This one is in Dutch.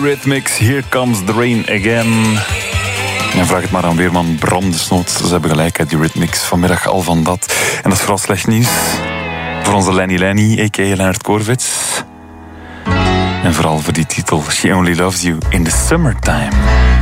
Eurythmics, Here Comes the Rain Again. En vraag het maar aan weerman Bram de Snoot. Ze hebben gelijk, die Eurythmics. Vanmiddag al van dat. En dat is vooral slecht nieuws. Voor onze Lenny, a.k.a. Leonard Korvits. En vooral voor die titel, She Only Loves You in the Summertime.